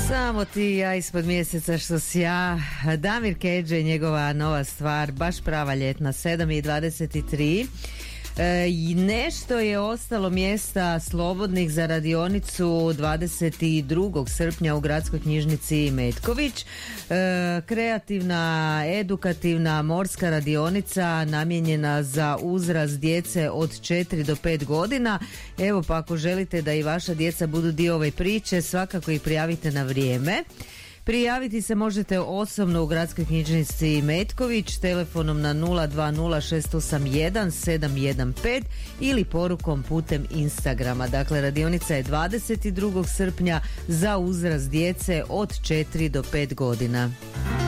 Samo ti i ja ispod mjeseca što si ja. Damir Kedže, njegova nova stvar, baš prava ljetna, 7:23. I nešto je ostalo mjesta slobodnih za radionicu 22. srpnja u Gradskoj knjižnici Metković. Kreativna, edukativna morska radionica namijenjena za uzrast djece od 4 do 5 godina. Evo, pa ako želite da i vaša djeca budu dio ove priče, svakako ih prijavite na vrijeme. Prijaviti se možete osobno u Gradskoj knjižnici Metković telefonom na 020681715 ili porukom putem Instagrama. Dakle, radionica je 22. srpnja za uzrast djece od 4 do 5 godina.